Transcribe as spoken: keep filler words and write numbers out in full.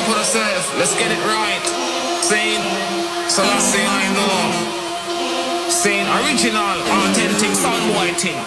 up on yourself. Let's get it right. Saying, Selassie, I know. Saying original, authentic, soundboy thing.